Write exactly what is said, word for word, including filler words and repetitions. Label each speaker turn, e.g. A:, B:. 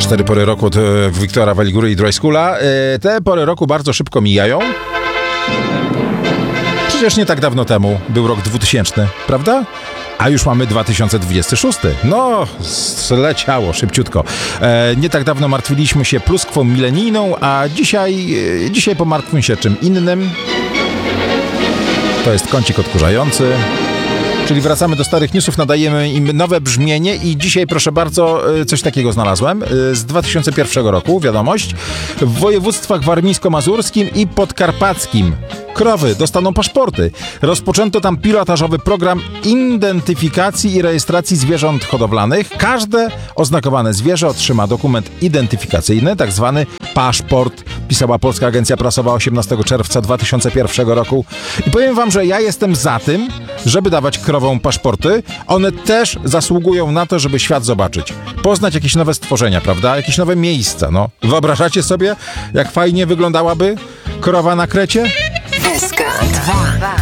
A: Cztery pory roku od Wiktora Waligury i Dry Schoola. Te pory roku bardzo szybko mijają. Przecież nie tak dawno temu był rok dwutysięczny, prawda? A już mamy dwa tysiące dwudziesty szósty. No, zleciało szybciutko. E, nie tak dawno martwiliśmy się pluskwą milenijną, a dzisiaj, e, dzisiaj pomartwmy się czym innym. To jest kącik odkurzający. Czyli wracamy do starych newsów, nadajemy im nowe brzmienie i dzisiaj, proszę bardzo, coś takiego znalazłem. Z dwa tysiące pierwszego roku, wiadomość. W województwach warmińsko-mazurskim i podkarpackim krowy dostaną paszporty. Rozpoczęto tam pilotażowy program identyfikacji i rejestracji zwierząt hodowlanych. Każde oznakowane zwierzę otrzyma dokument identyfikacyjny, tak zwany paszport, pisała Polska Agencja Prasowa osiemnastego czerwca dwa tysiące pierwszego roku. I powiem wam, że ja jestem za tym, żeby dawać krowom paszporty. One też zasługują na to, żeby świat zobaczyć. Poznać jakieś nowe stworzenia, prawda? Jakieś nowe miejsca, no. Wyobrażacie sobie, jak fajnie wyglądałaby krowa na Krecie?
B: S K dwa.